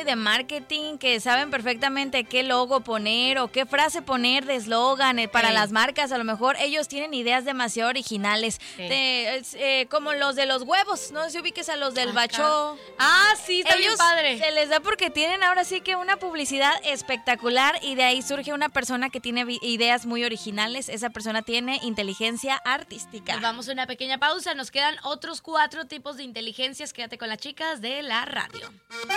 de marketing que saben perfectamente qué logo poner o qué frase poner de eslogan para las marcas. A lo mejor ellos tienen ideas demasiado originales, como los de los huevos. No sé si ubiques a los del Bachó. Sí, está bien padre. Se les da porque tienen ahora sí que una publicidad espectacular y de ahí surge una persona que tiene ideas muy originales. Esa persona tiene inteligencia artística. Nos vamos a una pequeña pausa. Nos quedan otros 4 tipos de inteligencias. Quédate con las chicas de la radio.